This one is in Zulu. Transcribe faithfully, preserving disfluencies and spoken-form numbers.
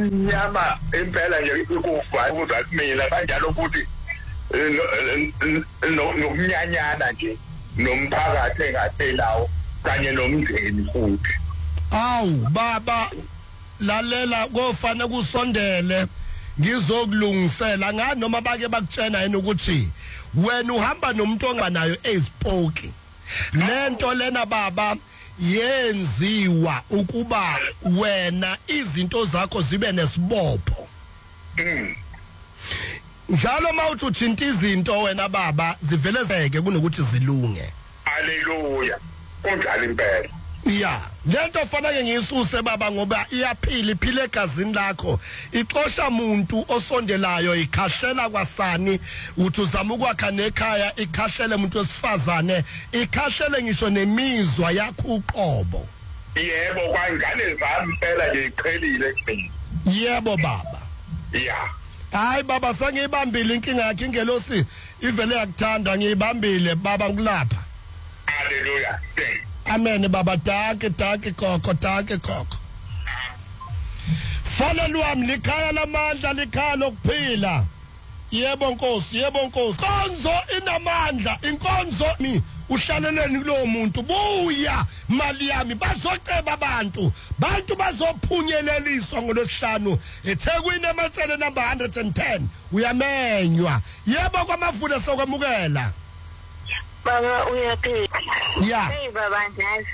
imnyama impela nje ukufa ukuza kumina kanjalo ukuthi nokunyanyana nje nomphakathi engathelawo kanye nomndeni futhi. Awu baba lalela kofana kusondele ngizokulungisela ngani noma bake bakutshena yena ukuthi wena uhamba nomuntu onganayo ezipoki lento lena baba yenziwa ukuba wena izinto zakho zibe nesibopho. Njalo mawuthi uthinta izinto wena baba zivelezeke kunokuthi zilunge. Haleluya. Kunjalo impela. Ya, lento fanele ngiyisuse baba ngoba iyaphila iphile egazini lakho. Ixosha umuntu osondelayo ikhahlela kwasani uthi uzama ukwakha nekhaya ikhahlele umuntu wesifazane ikhahlele ngisho nemizwa yakho uqobo. Yebo kwangane zami impela nje iqhelile kimi. Yebo baba. Ya. Hayi baba sengiyibambile inkinga yakhe ingelosi ivele yakuthanda ngiyibambile baba ngikulapha. Haleluya. Amen baba take take koko take koko. Fana lwami likhaya lamandla likhaya lokuphila. Yebo Nkosi yebo Nkosi. Inkonzo inamandla inkonzo mi uhlaleleni kulo muntu buya mali yami bazoceba abantu bantu bazophunyeleliswa ngolosihlanu eThekwini eMatsele number one hundred ten uyamenywa yebo kwamafuna sokwamukela baba uyaphila ya hey baba njazi